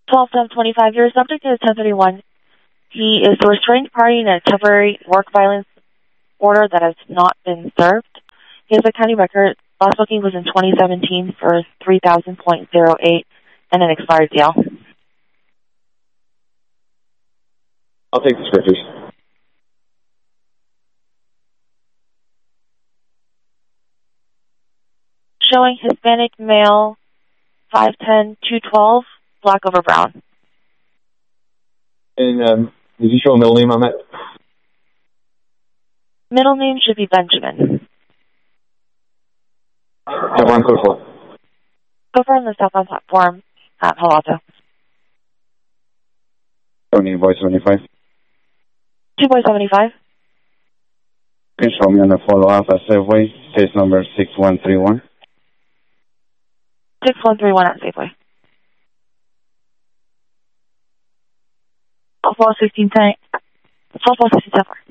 12-25, your subject is 1031. He is the restrained party in a temporary work violence order that has not been served. He has a county record. Last booking was in 2017 for 3,000.08 and an expired deal. I'll take the scriptures. Showing Hispanic male, 5'10", 212, black over brown. And did you show a middle name on that? Middle name should be Benjamin. Have on code 4. Go for on the southbound platform at Palo Alto. Tony, voice 75. 2 boy 75. You can show me on the Palo Alto Safeway, case number 6131. 6131 at Safeway. Alpha 1610. Alpha 1610.